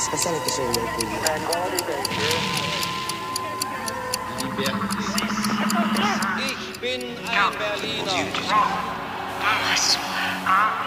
c'est pas ça la question que je voulais poser. Ich bin ein Berliner.